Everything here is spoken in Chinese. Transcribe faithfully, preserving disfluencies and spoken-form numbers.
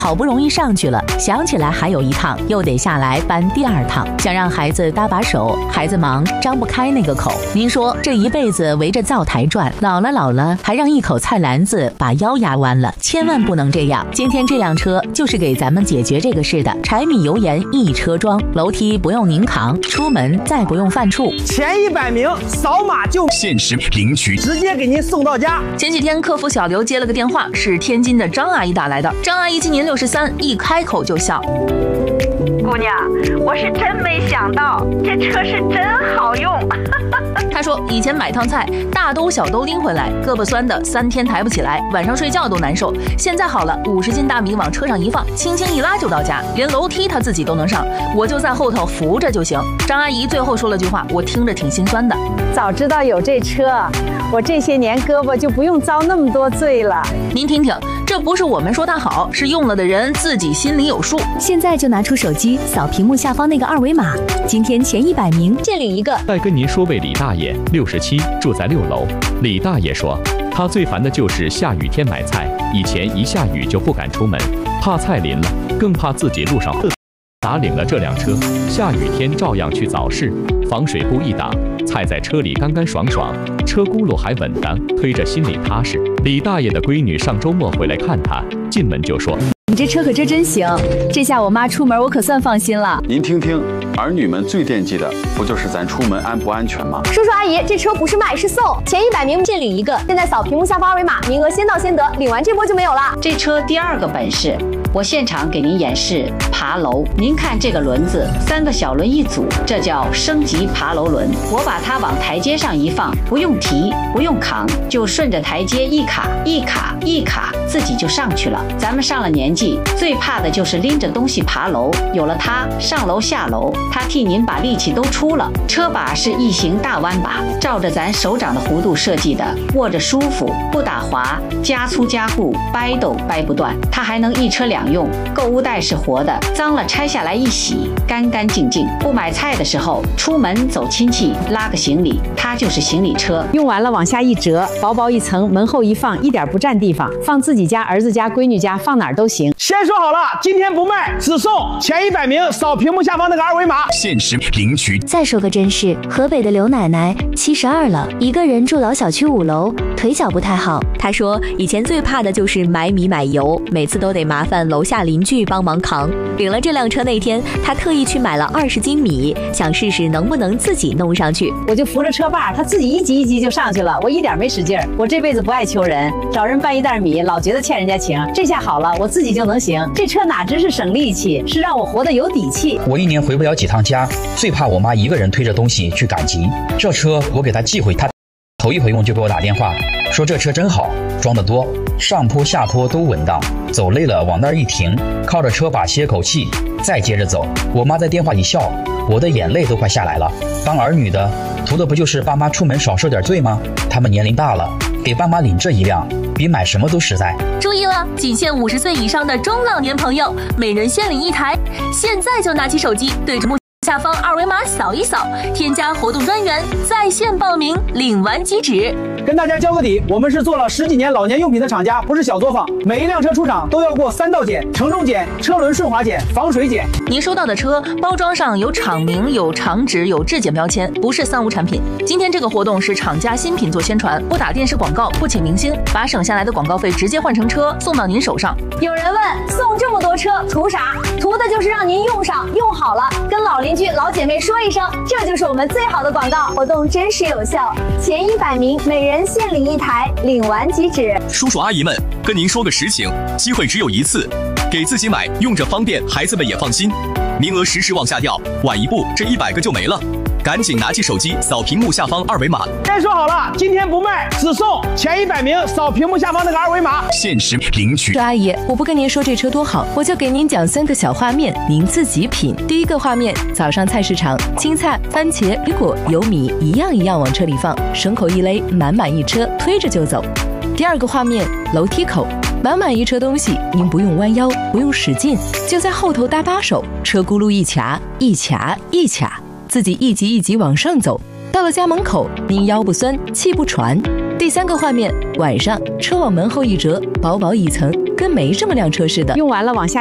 好不容易上去了，想起来还有一趟，又得下来搬第二趟，想让孩子搭把手，孩子忙张不开那个口。您说这一辈子围着灶台转，老了老了还让一口菜篮子把腰压弯了，千万不能这样。今天这辆车就是给咱们解决这个事的，柴米油盐一车装，楼梯不用您扛，出门再不用犯怵， 前一百名扫码就限时领取， 直接给您送到家。 前几天客服小刘接了个电话，是天津的张阿姨打来的。张阿姨今年六十三，一开口就笑。 姑娘，我是真没想到，这车是真好用。 她说以前买趟菜，大兜小兜拎回来，胳膊酸的三天抬不起来，晚上睡觉都难受。现在好了，五十斤大米往车上一放，轻轻一拉就到家，连楼梯她自己都能上，我就在后头扶着就行。张阿姨最后说了句话，我听着挺心酸的。 早知道有这车，我这些年胳膊就不用遭那么多罪了。 您听听，这不是我们说它好，是用了的人自己心里有数。 现在就拿出手机扫屏幕下方那个二维码，今天前一百名限领一个。 再跟您说位李大爷，六十七，住在六楼。李大爷说，他最烦的就是下雨天买菜，以前一下雨就不敢出门，怕菜淋了，更怕自己路上打领了这辆车，下雨天照样去早市，防水布一打，菜在车里干干爽爽，车轱辘还稳当，推着心里踏实。李大爷的闺女上周末回来看他，进门就说：“ 你这车可真真行，这下我妈出门我可算放心了。” 您听听，儿女们最惦记的不就是咱出门安不安全吗？ 叔叔阿姨，这车不是卖是送，前一百名限领一个，现在扫屏幕下方二维码，名额先到先得，领完这波就没有了。 这车第二个本事，我现场给您演示爬楼。您看这个轮子，三个小轮一组，这叫升级爬楼轮。我把它往台阶上一放，不用提，不用扛，就顺着台阶一卡一卡一卡，自己就上去了。咱们上了年纪，最怕的就是拎着东西爬楼，有了它，上楼下楼，它替您把力气都出了。车把是异形大弯把，照着咱手掌的弧度设计的，握着舒服，不打滑，加粗加固，掰都掰不断。它还能一车两用，购物袋是活的，脏了拆下来一洗，干干净净。不买菜的时候，出门走亲戚，拉个行李，它就是行李车。 用完了往下一折，薄薄一层，门后一放，一点不占地方，放自己家、儿子家、闺女家，放哪儿都行。 先说好了，今天不卖，只送前一百名扫屏幕下方那个二维码， 限时领取。 再说个真事，河北的刘奶奶七十二了，一个人住老小区五楼，腿脚不太好。她说以前最怕的就是买米买油，每次都得麻烦楼下邻居帮忙扛。领了这辆车那天，她特意去买了二十斤米，想试试能不能自己弄上去。 我就扶着车把，她自己一级一级就上去了，我一点没使劲儿。我这辈子不爱求人，找人搬一袋米，老觉得欠人家情。这下好了，我自己就能行。这车哪只是省力气，是让我活得有底气。 我一年回不了几趟家，最怕我妈一个人推着东西去赶集。这车我给她寄回，她头一回用就给我打电话说这车真好，装得多，上坡下坡都稳当，走累了往那儿一停，靠着车把歇口气，再接着走。我妈在电话里笑，我的眼泪都快下来了。当儿女的图的不就是爸妈出门少受点罪吗？他们年龄大了，给爸妈领这一辆比买什么都实在。 注意了，仅限五十岁以上的中老年朋友，每人限领一台。现在就拿起手机，对着幕下方二维码扫一扫，添加活动专员，在线报名，领完即止。 跟大家交个底，我们是做了十几年老年用品的厂家，不是小作坊。每一辆车出厂都要过三道检：承重检、车轮顺滑检、防水检。 您收到的车包装上有厂名、有厂址、有质检标签，不是三无产品。今天这个活动是厂家新品做宣传，不打电视广告，不请明星，把省下来的广告费直接换成车送到您手上。 有人问，送这么多车图啥？图的就是让您用上，用好了，跟老邻居、老姐妹说一声，这就是我们最好的广告。活动真实有效，前一百名每人限领一台，领完即止。 叔叔阿姨们，跟您说个实情，机会只有一次，给自己买，用着方便，孩子们也放心。名额时时往下掉，晚一步这一百个就没了。赶紧拿起手机扫屏幕下方二维码。 先说好了，今天不卖，只送前一百名扫屏幕下方那个二维码， 限时领取。 阿姨，我不跟您说这车多好，我就给您讲三个小画面，您自己品。第一个画面，早上菜市场，青菜、番茄、水果、油米一样一样往车里放，绳口一勒，满满一车，推着就走。第二个画面，楼梯口，满满一车东西，您不用弯腰，不用使劲，就在后头搭把手，车轱辘一卡一卡一卡，自己一级一级往上走。到了家门口，您腰不酸，气不喘。 第三个画面，晚上车往门后一折，薄薄一层，跟没这么辆车似的。 用完了往下